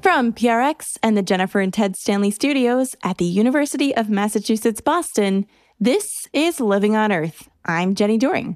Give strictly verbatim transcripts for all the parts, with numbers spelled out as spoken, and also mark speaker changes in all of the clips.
Speaker 1: From P R X and the Jennifer and Ted Stanley Studios at the University of Massachusetts, Boston, this is Living on Earth. I'm Jenny Doering.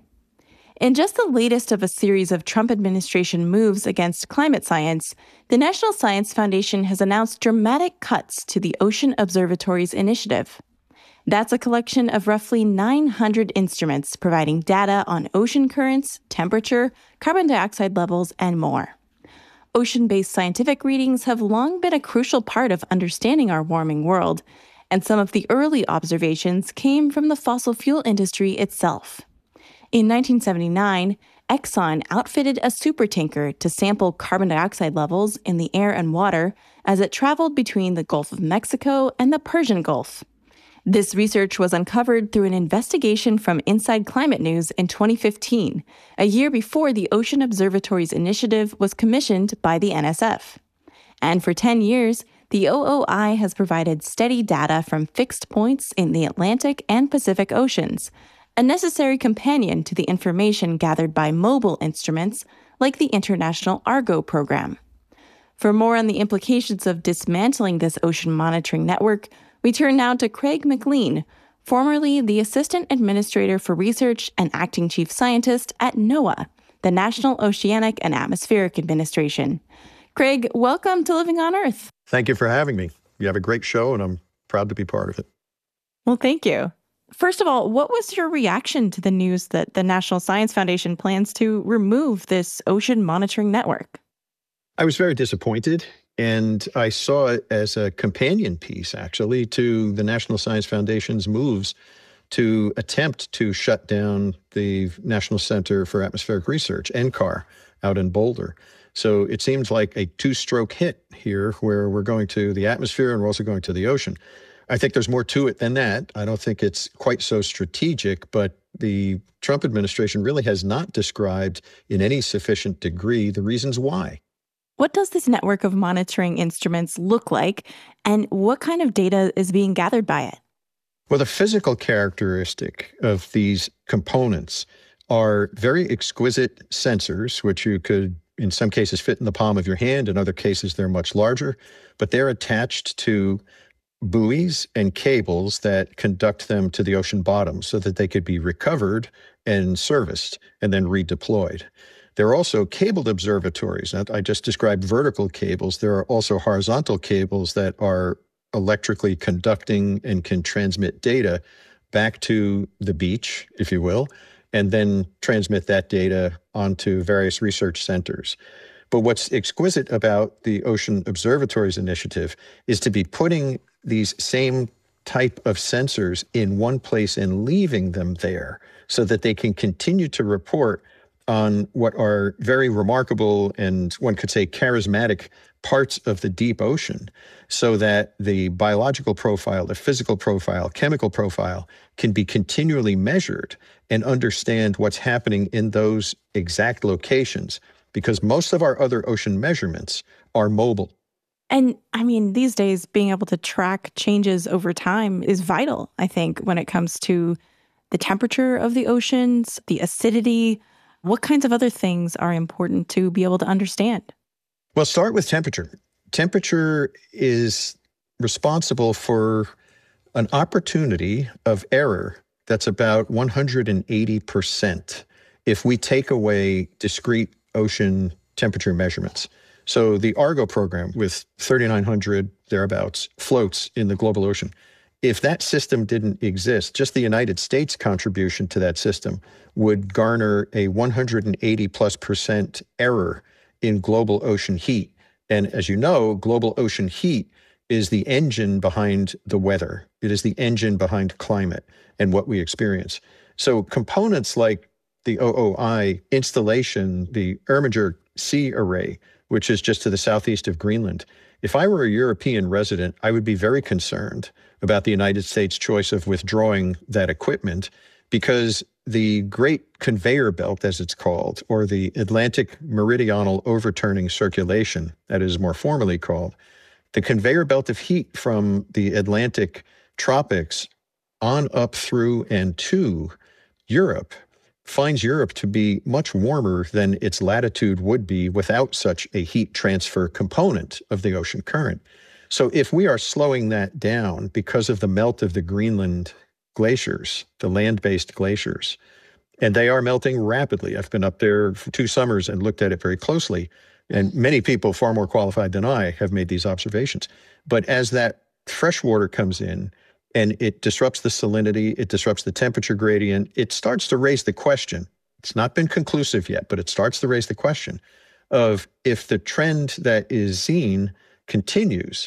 Speaker 1: In just the latest of a series of Trump administration moves against climate science, the National Science Foundation has announced dramatic cuts to the Ocean Observatory's initiative. That's a collection of roughly nine hundred instruments providing data on ocean currents, temperature, carbon dioxide levels, and more. Ocean-based scientific readings have long been a crucial part of understanding our warming world, and some of the early observations came from the fossil fuel industry itself. In nineteen seventy-nine, Exxon outfitted a supertanker to sample carbon dioxide levels in the air and water as it traveled between the Gulf of Mexico and the Persian Gulf. This research was uncovered through an investigation from Inside Climate News in twenty fifteen, a year before the Ocean Observatory's initiative was commissioned by the N S F. And for ten years, the O O I has provided steady data from fixed points in the Atlantic and Pacific Oceans, a necessary companion to the information gathered by mobile instruments like the International Argo program. For more on the implications of dismantling this ocean monitoring network, we turn now to Craig McLean, formerly the Assistant Administrator for Research and Acting Chief Scientist at NOAA, the National Oceanic and Atmospheric Administration. Craig, welcome to Living on Earth.
Speaker 2: Thank you for having me. You have a great show, and I'm proud to be part of it.
Speaker 1: Well, thank you. First of all, what was your reaction to the news that the National Science Foundation plans to remove this ocean monitoring network?
Speaker 2: I was very disappointed. And I saw it as a companion piece, actually, to the National Science Foundation's moves to attempt to shut down the National Center for Atmospheric Research, N C A R, out in Boulder. So it seems like a two-stroke hit here where we're going to the atmosphere and we're also going to the ocean. I think there's more to it than that. I don't think it's quite so strategic, but the Trump administration really has not described in any sufficient degree the reasons why.
Speaker 1: What does this network of monitoring instruments look like, and what kind of data is being gathered by it?
Speaker 2: Well, the physical characteristic of these components are very exquisite sensors, which you could, in some cases, fit in the palm of your hand. In other cases, they're much larger, but they're attached to buoys and cables that conduct them to the ocean bottom so that they could be recovered and serviced and then redeployed. There are also cabled observatories. Now, I just described vertical cables. There are also horizontal cables that are electrically conducting and can transmit data back to the beach, if you will, and then transmit that data onto various research centers. But what's exquisite about the Ocean Observatories Initiative is to be putting these same type of sensors in one place and leaving them there so that they can continue to report on what are very remarkable and one could say charismatic parts of the deep ocean so that the biological profile, the physical profile, chemical profile can be continually measured and understand what's happening in those exact locations, because most of our other ocean measurements are mobile.
Speaker 1: And I mean, these days, being able to track changes over time is vital, I think, when it comes to the temperature of the oceans, the acidity. What kinds of other things are important to be able to understand?
Speaker 2: Well, start with temperature. Temperature is responsible for an opportunity of error that's about one hundred eighty percent if we take away discrete ocean temperature measurements. So the Argo program with thirty-nine hundred thereabouts floats in the global ocean. If that system didn't exist, just the United States contribution to that system would garner a one hundred eighty plus percent error in global ocean heat. And as you know, global ocean heat is the engine behind the weather. It is the engine behind climate and what we experience. So components like the O O I installation, the Irminger Sea Array, which is just to the southeast of Greenland. If I were a European resident, I would be very concerned about the United States' choice of withdrawing that equipment, because the Great Conveyor Belt, as it's called, or the Atlantic Meridional Overturning Circulation, that is more formally called, the conveyor belt of heat from the Atlantic tropics on up through and to Europe finds Europe to be much warmer than its latitude would be without such a heat transfer component of the ocean current. So if we are slowing that down because of the melt of the Greenland glaciers, the land-based glaciers, and they are melting rapidly. I've been up there for two summers and looked at it very closely. And many people far more qualified than I have made these observations. But as that fresh water comes in and it disrupts the salinity, it disrupts the temperature gradient, it starts to raise the question. It's not been conclusive yet, but it starts to raise the question of if the trend that is seen continues,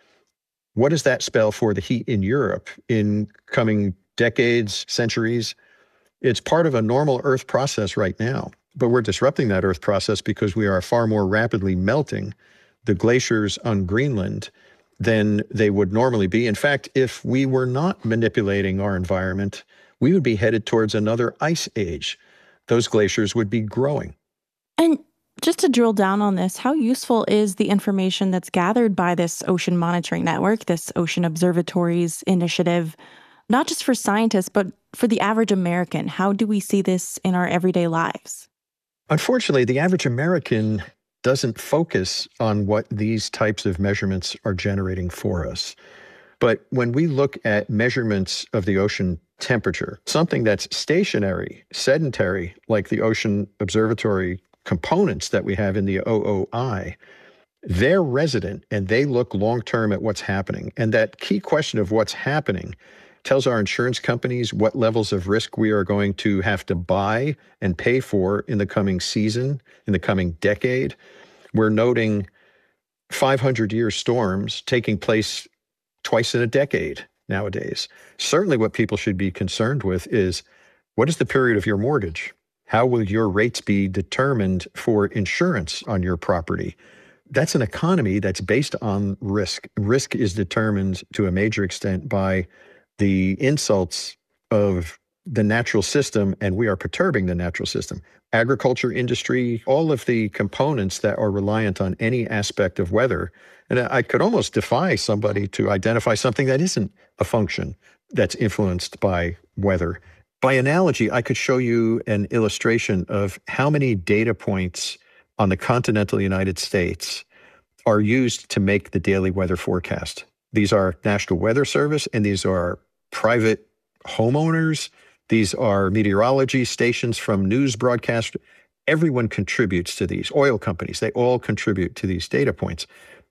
Speaker 2: what does that spell for the heat in Europe in coming decades, centuries? It's part of a normal Earth process right now, but we're disrupting that Earth process because we are far more rapidly melting the glaciers on Greenland than they would normally be. In fact, if we were not manipulating our environment, we would be headed towards another ice age. Those glaciers would be growing.
Speaker 1: And just to drill down on this, how useful is the information that's gathered by this ocean monitoring network, this Ocean Observatories initiative, not just for scientists, but for the average American? How do we see this in our everyday lives?
Speaker 2: Unfortunately, the average American doesn't focus on what these types of measurements are generating for us. But when we look at measurements of the ocean temperature, something that's stationary, sedentary, like the Ocean Observatory components that we have in the O O I, they're resident and they look long-term at what's happening. And that key question of what's happening tells our insurance companies what levels of risk we are going to have to buy and pay for in the coming season, in the coming decade. We're noting five hundred year storms taking place twice in a decade nowadays. Certainly what people should be concerned with is, what is the period of your mortgage? How will your rates be determined for insurance on your property? That's an economy that's based on risk. Risk is determined to a major extent by the insults of the natural system, and we are perturbing the natural system. Agriculture, industry, all of the components that are reliant on any aspect of weather. And I could almost defy somebody to identify something that isn't a function that's influenced by weather. By analogy, I could show you an illustration of how many data points on the continental United States are used to make the daily weather forecast. These are National Weather Service, and these are private homeowners. These are meteorology stations from news broadcast. Everyone contributes to these. Oil companies, they all contribute to these data points.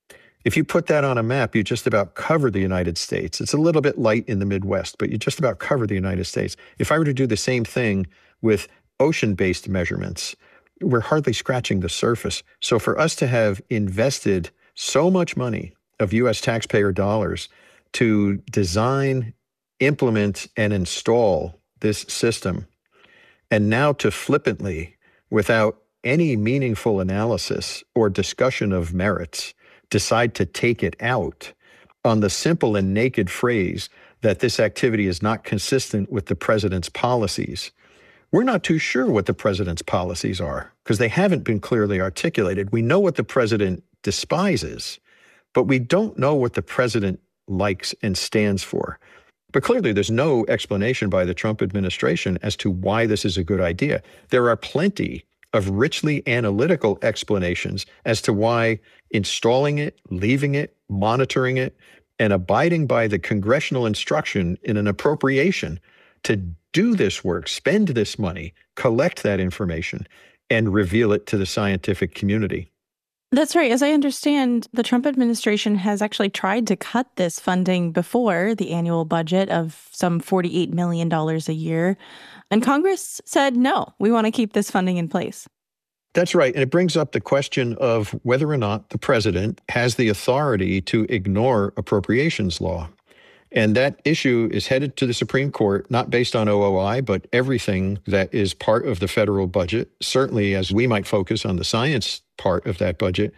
Speaker 2: If you put that on a map, you just about cover the United States. It's a little bit light in the Midwest, but you just about cover the United States. If I were to do the same thing with ocean-based measurements, we're hardly scratching the surface. So for us to have invested so much money of U S taxpayer dollars to design, implement, and install this system, and now to flippantly, without any meaningful analysis or discussion of merits, decide to take it out on the simple and naked phrase that this activity is not consistent with the president's policies. We're not too sure what the president's policies are because they haven't been clearly articulated. We know what the president despises, but we don't know what the president likes and stands for. But clearly, there's no explanation by the Trump administration as to why this is a good idea. There are plenty of richly analytical explanations as to why installing it, leaving it, monitoring it, and abiding by the congressional instruction in an appropriation to do this work, spend this money, collect that information, and reveal it to the scientific community.
Speaker 1: That's right. As I understand, the Trump administration has actually tried to cut this funding before, the annual budget of some forty-eight million dollars a year. And Congress said, no, we want to keep this funding in place.
Speaker 2: That's right. And it brings up the question of whether or not the president has the authority to ignore appropriations law. And that issue is headed to the Supreme Court, not based on O O I, but everything that is part of the federal budget, certainly as we might focus on the science part of that budget.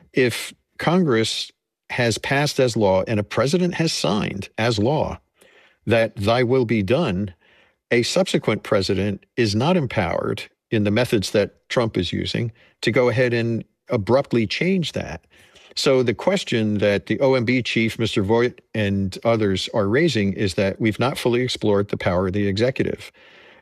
Speaker 2: If Congress has passed as law and a president has signed as law that thy will be done, a subsequent president is not empowered in the methods that Trump is using to go ahead and abruptly change that. So the question that the O M B chief, Mister Voigt, and others are raising is that we've not fully explored the power of the executive.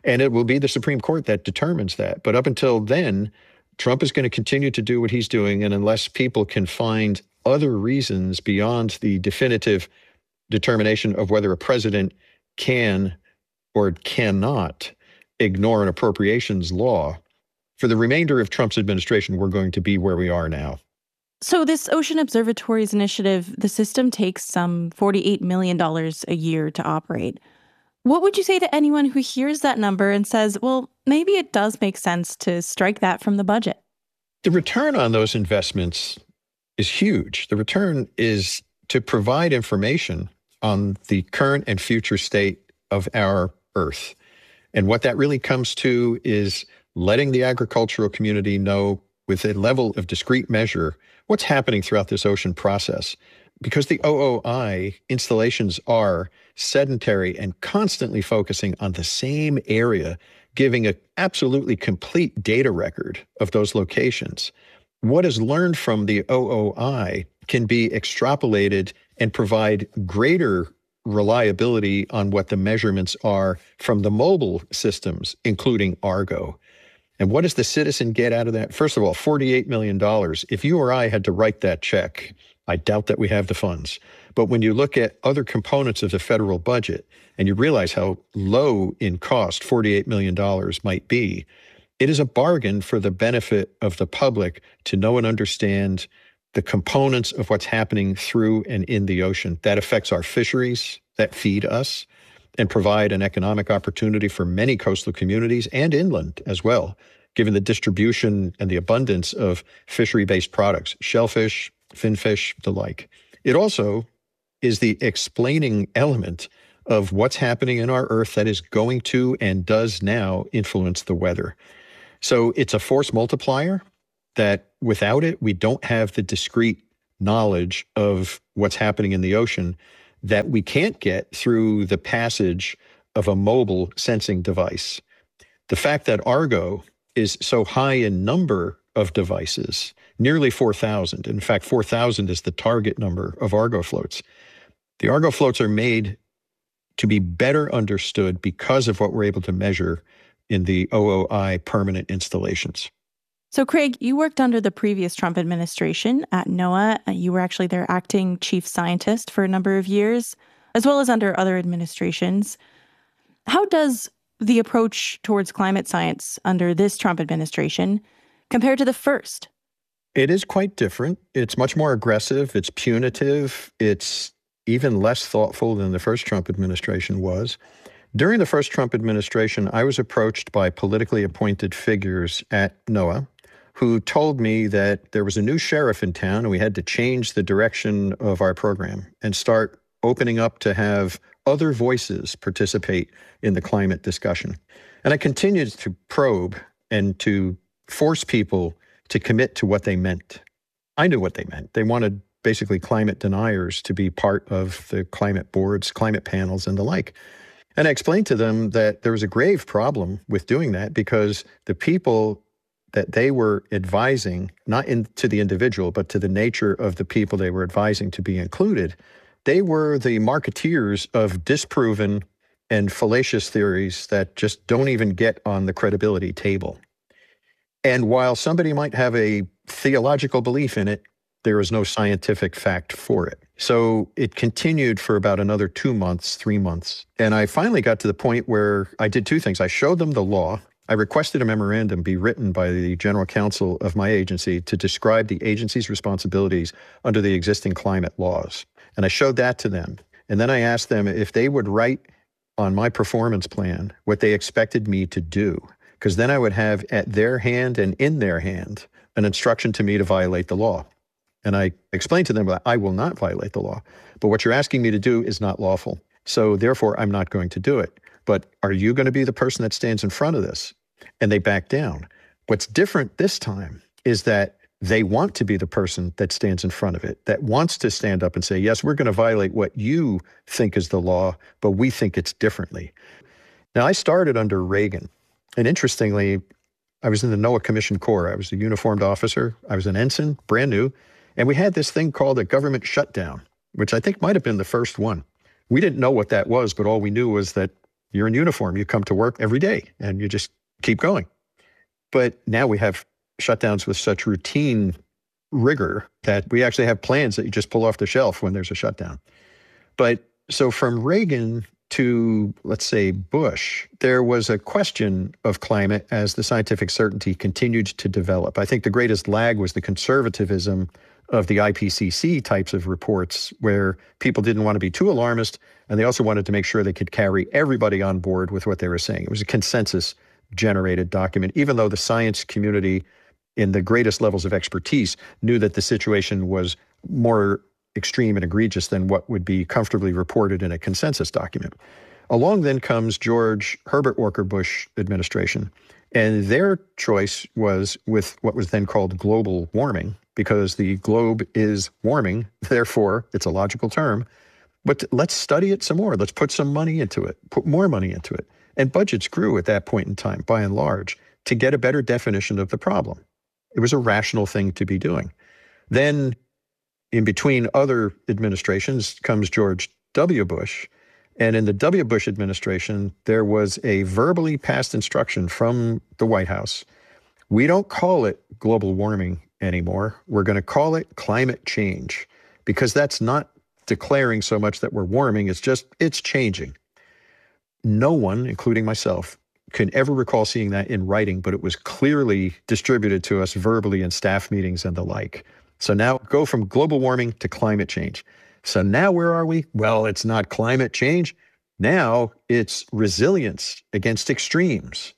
Speaker 2: And it will be the Supreme Court that determines that. But up until then, Trump is going to continue to do what he's doing. And unless people can find other reasons beyond the definitive determination of whether a president can or cannot ignore an appropriations law, for the remainder of Trump's administration, we're going to be where we are now.
Speaker 1: So this Ocean Observatories initiative, the system takes some forty-eight million dollars a year to operate. What would you say to anyone who hears that number and says, well, maybe it does make sense to strike that from the budget?
Speaker 2: The return on those investments is huge. The return is to provide information on the current and future state of our Earth. And what that really comes to is letting the agricultural community know with a level of discrete measure what's happening throughout this ocean process. Because the O O I installations are sedentary and constantly focusing on the same area, giving an absolutely complete data record of those locations. What is learned from the O O I can be extrapolated and provide greater reliability on what the measurements are from the mobile systems, including Argo. And what does the citizen get out of that? First of all, forty-eight million dollars. If you or I had to write that check, I doubt that we have the funds. But when you look at other components of the federal budget and you realize how low in cost forty-eight million dollars might be, it is a bargain for the benefit of the public to know and understand the components of what's happening through and in the ocean. That affects our fisheries that feed us and provide an economic opportunity for many coastal communities and inland as well, given the distribution and the abundance of fishery-based products, shellfish, finfish, the like. It also is the explaining element of what's happening in our Earth that is going to and does now influence the weather. So it's a force multiplier that without it, we don't have the discrete knowledge of what's happening in the ocean that we can't get through the passage of a mobile sensing device. The fact that Argo is so high in number of devices, nearly four thousand. In fact, four thousand is the target number of Argo floats. The Argo floats are made to be better understood because of what we're able to measure in the O O I permanent installations.
Speaker 1: So, Craig, you worked under the previous Trump administration at NOAA. You were actually their acting chief scientist for a number of years, as well as under other administrations. How does the approach towards climate science under this Trump administration compare to the first?
Speaker 2: It is quite different. It's much more aggressive. It's punitive. It's even less thoughtful than the first Trump administration was. During the first Trump administration, I was approached by politically appointed figures at NOAA who told me that there was a new sheriff in town and we had to change the direction of our program and start opening up to have other voices participate in the climate discussion. And I continued to probe and to force people to commit to what they meant. I knew what they meant. They wanted basically climate deniers to be part of the climate boards, climate panels, and the like. And I explained to them that there was a grave problem with doing that because the people that they were advising, not in, to the individual, but to the nature of the people they were advising to be included, they were the marketeers of disproven and fallacious theories that just don't even get on the credibility table. And while somebody might have a theological belief in it, there is no scientific fact for it. So it continued for about another two months, three months. And I finally got to the point where I did two things. I showed them the law. I requested a memorandum be written by the general counsel of my agency to describe the agency's responsibilities under the existing climate laws. And I showed that to them. And then I asked them if they would write on my performance plan what they expected me to do, because then I would have at their hand and in their hand an instruction to me to violate the law. And I explained to them that I will not violate the law, but what you're asking me to do is not lawful. So therefore, I'm not going to do it. But are you going to be the person that stands in front of this? And they back down. What's different this time is that they want to be the person that stands in front of it, that wants to stand up and say, yes, we're going to violate what you think is the law, but we think it's differently. Now, I started under Reagan. And interestingly, I was in the NOAA Commissioned Corps. I was a uniformed officer. I was an ensign, brand new. And we had this thing called a government shutdown, which I think might have been the first one. We didn't know what that was, but all we knew was that You're in uniform. You come to work every day and you just keep going. But now we have shutdowns with such routine rigor that we actually have plans that you just pull off the shelf when there's a shutdown. But so from Reagan to, let's say, Bush, there was a question of climate as the scientific certainty continued to develop. I think the greatest lag was the conservatism of the I P C C types of reports, where people didn't want to be too alarmist, and they also wanted to make sure they could carry everybody on board with what they were saying. It was a consensus-generated document, even though the science community in the greatest levels of expertise knew that the situation was more extreme and egregious than what would be comfortably reported in a consensus document. Along then comes George Herbert Walker Bush administration, and their choice was with what was then called global warming, because the globe is warming, therefore it's a logical term. But let's study it some more. Let's put some money into it, put more money into it. And budgets grew at that point in time, by and large, to get a better definition of the problem. It was a rational thing to be doing. Then, in between other administrations, comes George W. Bush. And in the W. Bush administration, there was a verbally passed instruction from the White House. We don't call it global warming anymore. We're going to call it climate change, because that's not declaring so much that we're warming. It's just, it's changing. No one, including myself, can ever recall seeing that in writing, but it was clearly distributed to us verbally in staff meetings and the like. So now go from global warming to climate change. So now where are we? Well, it's not climate change. Now it's resilience against extremes.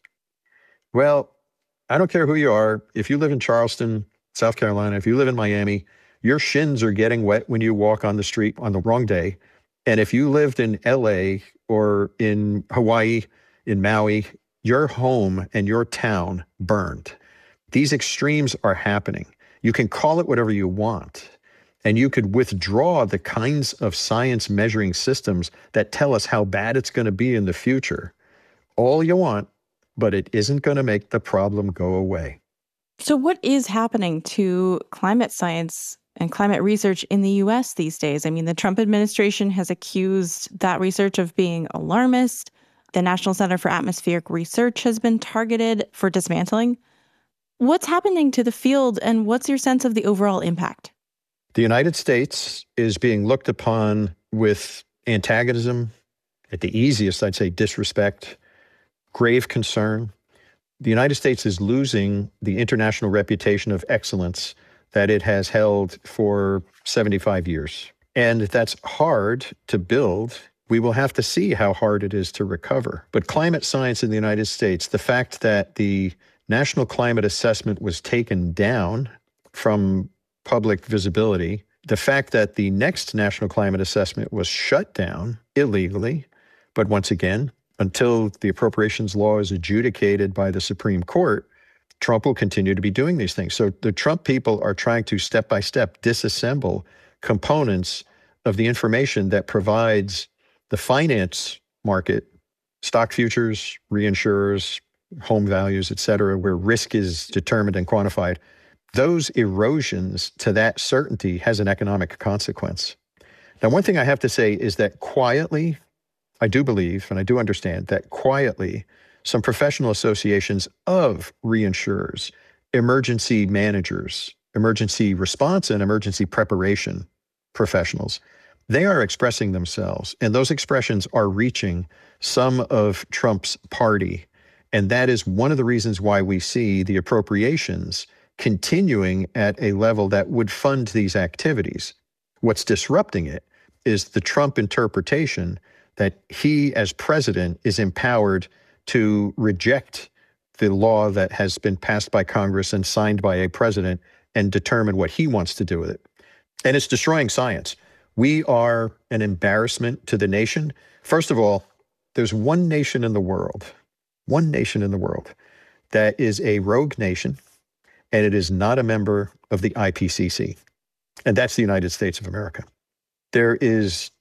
Speaker 2: Well, I don't care who you are. If you live in Charleston, South Carolina, if you live in Miami, your shins are getting wet when you walk on the street on the wrong day. And if you lived in L A or in Hawaii, in Maui, your home and your town burned. These extremes are happening. You can call it whatever you want, and you could withdraw the kinds of science measuring systems that tell us how bad it's going to be in the future all you want, but it isn't going to make the problem go away.
Speaker 1: So what is happening to climate science and climate research in the U S these days? I mean, the Trump administration has accused that research of being alarmist. The National Center for Atmospheric Research has been targeted for dismantling. What's happening to the field, and what's your sense of the overall impact?
Speaker 2: The United States is being looked upon with antagonism, at the easiest, I'd say disrespect, grave concern. The United States is losing the international reputation of excellence that it has held for seventy-five years. And that's hard to build. We will have to see how hard it is to recover. But climate science in the United States, the fact that the National Climate Assessment was taken down from public visibility, the fact that the next National Climate Assessment was shut down illegally, but once again, until the appropriations law is adjudicated by the Supreme Court, Trump will continue to be doing these things. So the Trump people are trying to step by step disassemble components of the information that provides the finance market, stock futures, reinsurers, home values, et cetera, where risk is determined and quantified. Those erosions to that certainty has an economic consequence. Now, one thing I have to say is that quietly, I do believe, and I do understand that quietly, some professional associations of reinsurers, emergency managers, emergency response and emergency preparation professionals, they are expressing themselves. And those expressions are reaching some of Trump's party. And that is one of the reasons why we see the appropriations continuing at a level that would fund these activities. What's disrupting it is the Trump interpretation that he, as president, is empowered to reject the law that has been passed by Congress and signed by a president and determine what he wants to do with it. And it's destroying science. We are an embarrassment to the nation. First of all, there's one nation in the world, one nation in the world that is a rogue nation, and it is not a member of the I P C C. And that's the United States of America. There is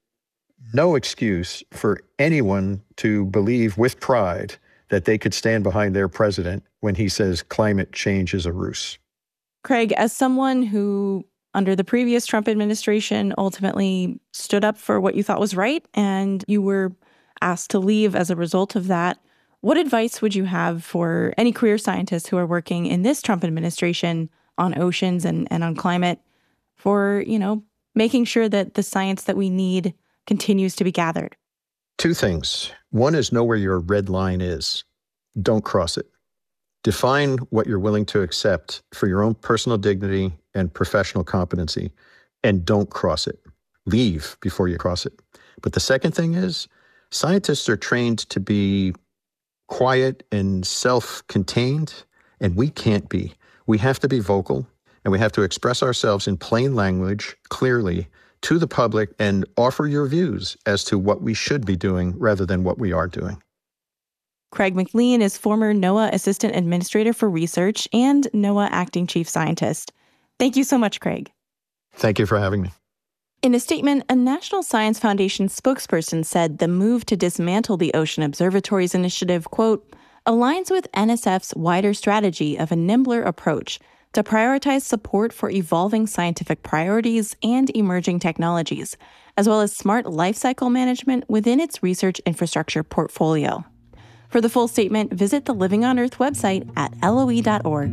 Speaker 2: no excuse for anyone to believe with pride that they could stand behind their president when he says climate change is a ruse.
Speaker 1: Craig, as someone who, under the previous Trump administration, ultimately stood up for what you thought was right, and you were asked to leave as a result of that. What advice would you have for any career scientists who are working in this Trump administration on oceans and, and on climate for, you know, making sure that the science that we need continues to be gathered?
Speaker 2: Two things. One is know where your red line is. Don't cross it. Define what you're willing to accept for your own personal dignity and professional competency, and don't cross it. Leave before you cross it. But the second thing is, scientists are trained to be quiet and self-contained, and we can't be. We have to be vocal, and we have to express ourselves in plain language, clearly, to the public, and offer your views as to what we should be doing rather than what we are doing.
Speaker 1: Craig McLean is former NOAA Assistant Administrator for Research and NOAA Acting Chief Scientist. Thank you so much, Craig.
Speaker 2: Thank you for having me.
Speaker 1: In a statement, a National Science Foundation spokesperson said the move to dismantle the Ocean Observatories initiative, quote, aligns with N S F's wider strategy of a nimbler approach to prioritize support for evolving scientific priorities and emerging technologies, as well as smart lifecycle management within its research infrastructure portfolio. For the full statement, visit the Living on Earth website at L O E dot org.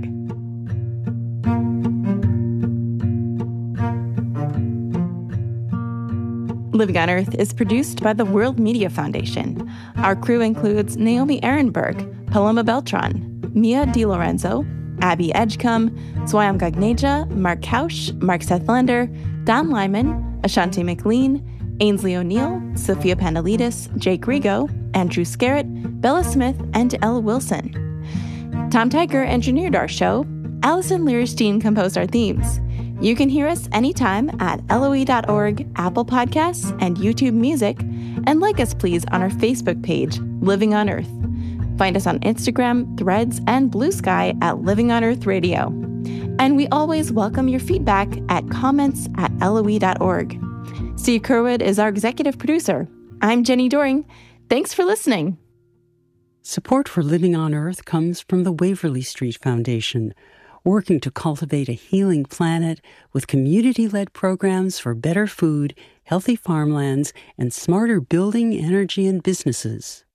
Speaker 1: Living on Earth is produced by the World Media Foundation. Our crew includes Naomi Ehrenberg, Paloma Beltran, Mia DiLorenzo, Abby Edgecombe, Swayam Gagneja, Mark Kausch, Mark Sethlander, Don Lyman, Ashanti McLean, Ainsley O'Neill, Sophia Panelidis, Jake Rigo, Andrew Scarrett, Bella Smith, and Elle Wilson. Tom Tiger engineered our show. Allison Lierstein composed our themes. You can hear us anytime at L O E dot org, Apple Podcasts, and YouTube Music, and like us please on our Facebook page, Living on Earth. Find us on Instagram, Threads, and Blue Sky at Living on Earth Radio. And we always welcome your feedback at comments at L O E dot org. Steve Curwood is our executive producer. I'm Jenny Doering. Thanks for listening.
Speaker 3: Support for Living on Earth comes from the Waverly Street Foundation, working to cultivate a healing planet with community-led programs for better food, healthy farmlands, and smarter building, energy, and businesses.